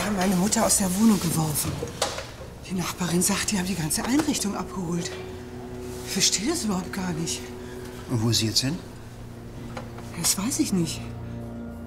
haben meine Mutter aus der Wohnung geworfen. Die Nachbarin sagt, die haben die ganze Einrichtung abgeholt. Ich verstehe das überhaupt gar nicht. Und wo ist sie jetzt hin? Das weiß ich nicht.